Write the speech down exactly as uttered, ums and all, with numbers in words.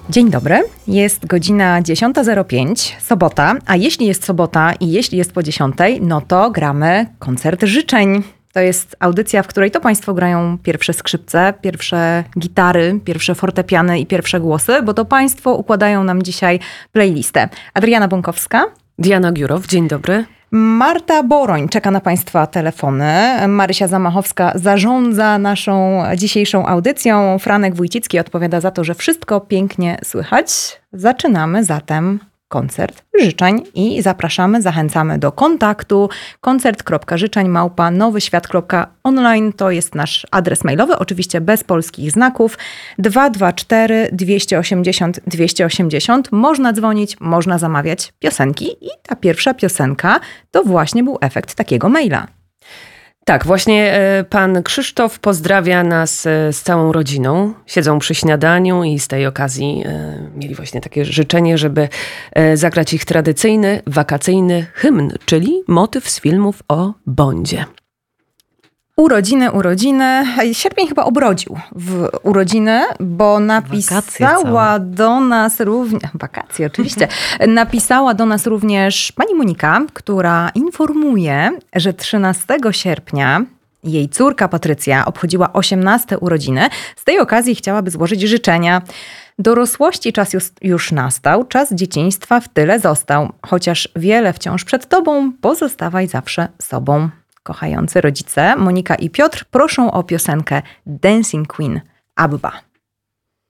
Dzień dobry, jest godzina dziesiąta zero pięć, sobota, a jeśli jest sobota i jeśli jest po dziesiątej, no to gramy koncert życzeń. To jest audycja, w której to Państwo grają pierwsze skrzypce, pierwsze gitary, pierwsze fortepiany i pierwsze głosy, bo to Państwo układają nam dzisiaj playlistę. Adriana Bąkowska. Diana Giurow, dzień dobry. Marta Boroń czeka na Państwa telefony. Marysia Zamachowska zarządza naszą dzisiejszą audycją. Franek Wójcicki odpowiada za to, że wszystko pięknie słychać. Zaczynamy zatem koncert życzeń i zapraszamy, zachęcamy do kontaktu. koncert kropka życzeń małpa nowy świat kropka online to jest nasz adres mailowy, oczywiście bez polskich znaków. dwa dwa cztery dwieście osiemdziesiąt dwieście osiemdziesiąt. Można dzwonić, można zamawiać piosenki i ta pierwsza piosenka to właśnie był efekt takiego maila. Tak, właśnie pan Krzysztof pozdrawia nas z całą rodziną. Siedzą przy śniadaniu i z tej okazji mieli właśnie takie życzenie, żeby zagrać ich tradycyjny, wakacyjny hymn, czyli motyw z filmów o Bondzie. Urodziny, urodziny. Sierpień chyba obrodził w urodziny, bo napisała do nas również... Wakacje, oczywiście. Napisała do nas również pani Monika, która informuje, że trzynastego sierpnia jej córka Patrycja obchodziła osiemnaste urodziny. Z tej okazji chciałaby złożyć życzenia. Dorosłości czas już, już nastał, czas dzieciństwa w tyle został. Chociaż wiele wciąż przed tobą, pozostawaj zawsze sobą. Kochający rodzice Monika i Piotr proszą o piosenkę Dancing Queen Abba.